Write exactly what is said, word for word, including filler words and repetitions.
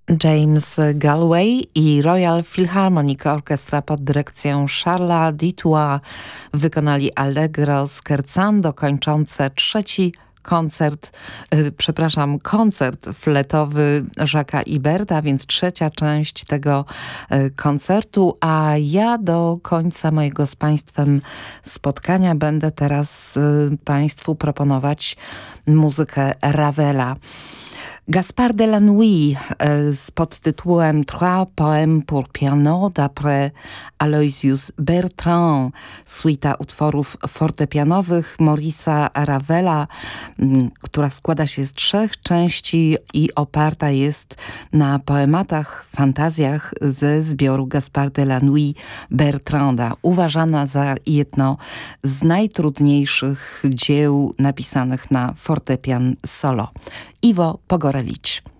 James Galway i Royal Philharmonic Orchestra pod dyrekcją Charlesa Dutoit wykonali Allegro scherzando kończące trzeci koncert, yy, przepraszam, koncert fletowy Jacques'a Iberta, więc trzecia część tego yy, koncertu, a ja do końca mojego z Państwem spotkania będę teraz yy, Państwu proponować muzykę Ravela. Gaspard de la Nuit z podtytułem Trois poèmes pour piano d'après Aloysius Bertrand, suita utworów fortepianowych Maurice'a Ravela, która składa się z trzech części i oparta jest na poematach, fantazjach ze zbioru Gaspard de la Nuit Bertranda, uważana za jedno z najtrudniejszych dzieł napisanych na fortepian solo. Iwo Pogorelicz.